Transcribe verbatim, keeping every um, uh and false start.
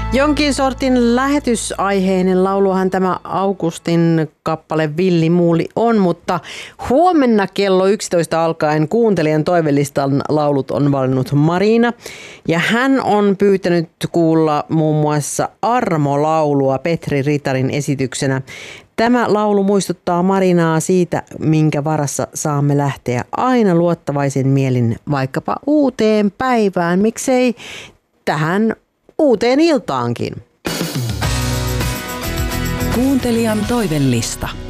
Jonkin sortin lähetysaiheinen lauluhan tämä Augustin kappale Villi Muuli on, mutta huomenna kello yksitoista alkaen kuuntelijan toivelistan laulut on valinnut Marina. Ja hän on pyytänyt kuulla muun muassa Armo-laulua Petri Ritarin esityksenä. Tämä laulu muistuttaa Marinaa siitä, minkä varassa saamme lähteä aina luottavaisen mielin vaikkapa uuteen päivään. Miksei tähän uuteen iltaankin. Kuuntelijan toivelista.